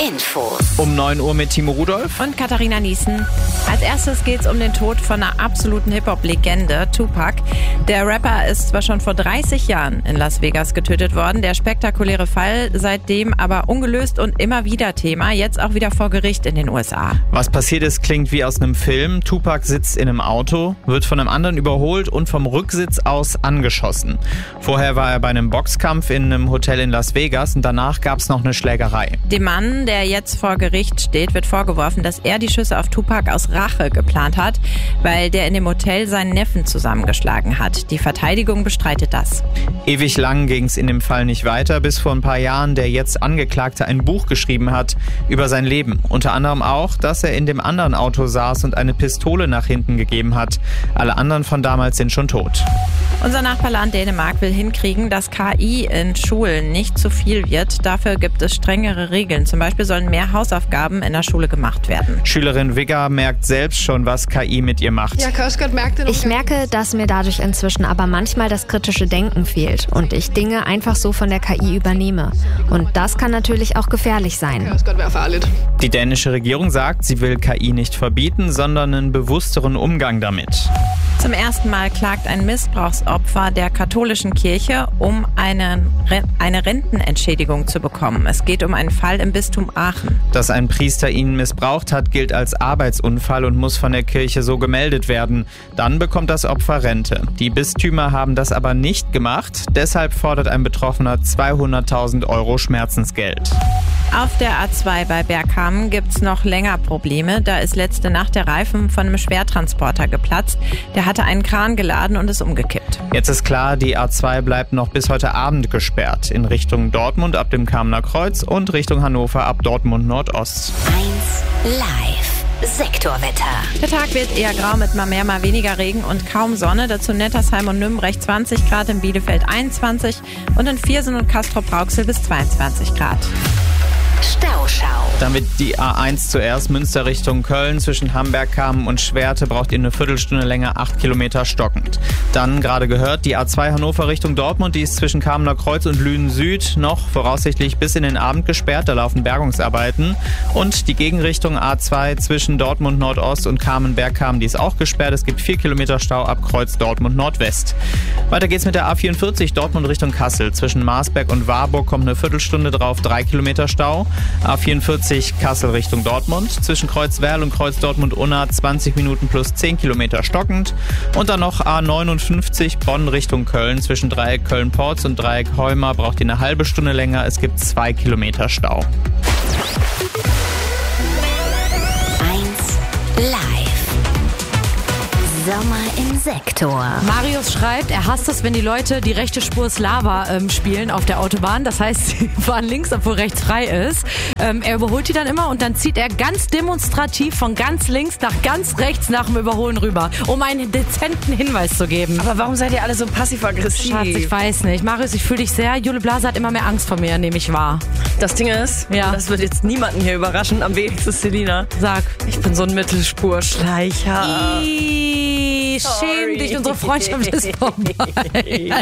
Info. Um 9 Uhr mit Timo Rudolph. Und Katharina Niesen. Als erstes geht's um den Tod von einer absoluten Hip-Hop-Legende, Tupac. Der Rapper ist zwar schon vor 30 Jahren in Las Vegas getötet worden, der spektakuläre Fall seitdem aber ungelöst und immer wieder Thema, jetzt auch wieder vor Gericht in den USA. Was passiert ist, klingt wie aus einem Film. Tupac sitzt in einem Auto, wird von einem anderen überholt und vom Rücksitz aus angeschossen. Vorher war er bei einem Boxkampf in einem Hotel in Las Vegas und danach gab's noch eine Schlägerei. Dem Mann, der jetzt vor Gericht steht, wird vorgeworfen, dass er die Schüsse auf Tupac aus Rache geplant hat, weil der in dem Hotel seinen Neffen zusammengeschlagen hat. Die Verteidigung bestreitet das. Ewig lang ging's in dem Fall nicht weiter, bis vor ein paar Jahren der jetzt Angeklagte ein Buch geschrieben hat über sein Leben. Unter anderem auch, dass er in dem anderen Auto saß und eine Pistole nach hinten gegeben hat. Alle anderen von damals sind schon tot. Unser Nachbarland Dänemark will hinkriegen, dass KI in Schulen nicht zu viel wird. Dafür gibt es strengere Regeln. Zum Beispiel sollen mehr Hausaufgaben in der Schule gemacht werden. Schülerin Vigga merkt selbst schon, was KI mit ihr macht. Ich merke, dass mir dadurch inzwischen aber manchmal das kritische Denken fehlt und ich Dinge einfach so von der KI übernehme. Und das kann natürlich auch gefährlich sein. Die dänische Regierung sagt, sie will KI nicht verbieten, sondern einen bewussteren Umgang damit. Zum ersten Mal klagt ein Missbrauchsopfer der katholischen Kirche, um eine Rentenentschädigung zu bekommen. Es geht um einen Fall im Bistum Aachen. Dass ein Priester ihn missbraucht hat, gilt als Arbeitsunfall und muss von der Kirche so gemeldet werden. Dann bekommt das Opfer Rente. Die Bistümer haben das aber nicht gemacht. Deshalb fordert ein Betroffener 200.000 € Schmerzensgeld. Auf der A2 bei Bergkamen gibt's noch länger Probleme. Da ist letzte Nacht der Reifen von einem Schwertransporter geplatzt. Der hatte einen Kran geladen und ist umgekippt. Jetzt ist klar, die A2 bleibt noch bis heute Abend gesperrt. In Richtung Dortmund ab dem Kamener Kreuz und Richtung Hannover ab Dortmund Nordost. 1 Live. Sektorwetter. Der Tag wird eher grau mit mal mehr, mal weniger Regen und kaum Sonne. Dazu Nettersheim und Nürnberg 20 Grad, in Bielefeld 21 und in Viersen und Castrop-Rauxel bis 22 Grad. Stauschau. Damit die A1 zuerst, Münster Richtung Köln, zwischen Hamberg-Kamen und Schwerte braucht ihr eine Viertelstunde länger, 8 Kilometer stockend. Dann, gerade gehört, die A2 Hannover Richtung Dortmund, die ist zwischen Kamener Kreuz und Lünen Süd noch voraussichtlich bis in den Abend gesperrt, da laufen Bergungsarbeiten. Und die Gegenrichtung A2 zwischen Dortmund Nordost und Kamen-Bergkamen, die ist auch gesperrt. Es gibt 4 Kilometer Stau ab Kreuz Dortmund Nordwest. Weiter geht's mit der A44 Dortmund Richtung Kassel. Zwischen Marsberg und Warburg kommt eine Viertelstunde drauf, 3 Kilometer Stau. A44 Kassel Richtung Dortmund. Zwischen Kreuzwerl und Kreuz Dortmund-Unna 20 Minuten plus 10 Kilometer stockend. Und dann noch A59 Bonn Richtung Köln. Zwischen Dreieck Köln-Porz und Dreieck Heumar braucht ihr eine halbe Stunde länger. Es gibt 2 Kilometer Stau. 1 Live. Sommer im Sektor. Marius schreibt, er hasst es, wenn die Leute die rechte Spur Slava spielen auf der Autobahn. Das heißt, sie fahren links, obwohl rechts frei ist. Er überholt die dann immer und dann zieht er ganz demonstrativ von ganz links nach ganz rechts nach dem Überholen rüber, um einen dezenten Hinweis zu geben. Aber warum seid ihr alle so passiv-aggressiv? Schatz, ich weiß nicht. Marius, ich fühle dich sehr. Jule Blase hat immer mehr Angst vor mir, nehme ich wahr. Das Ding ist, Ja. das wird jetzt niemanden hier überraschen, am wenigsten Selina. Sag. Ich bin so ein Mittelspurschleicher. Schäm dich, unsere Freundschaft ist vorbei.